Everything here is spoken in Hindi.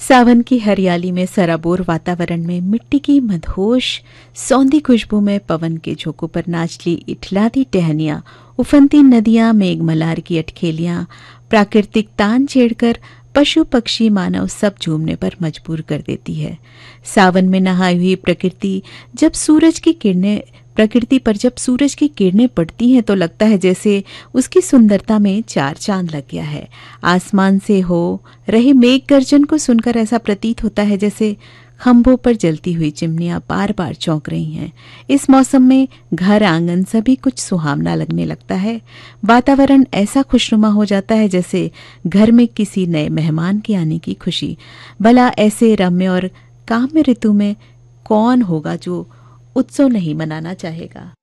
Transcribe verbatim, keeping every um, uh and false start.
सावन की हरियाली में सराबोर वातावरण में मिट्टी की मदहोश सौंधी खुशबू में पवन के झोंकों पर नाचती इठलाती टहनियां, उफनती नदियां, मेघमल्हार की अटखेलियां प्राकृतिक तान छेड़कर पशु पक्षी मानव सब झूमने पर मजबूर कर देती है। सावन में नहाई हुई प्रकृति जब सूरज की किरणें प्रकृति पर जब सूरज की किरणें पड़ती हैं तो लगता है जैसे उसकी सुंदरता में चार चांद लग गया है। आसमान से हो रहे मेघ गर्जन को सुनकर ऐसा प्रतीत होता है जैसे खंभों पर जलती हुई चिमनियां बार बार चौंक रही हैं। इस मौसम में घर आंगन सभी कुछ सुहावना लगने लगता है। वातावरण ऐसा खुशनुमा हो जाता है जैसे घर में किसी नए मेहमान के आने की खुशी। भला ऐसे रम्य और काम्य ऋतु में कौन होगा जो उत्सव नहीं मनाना चाहेगा।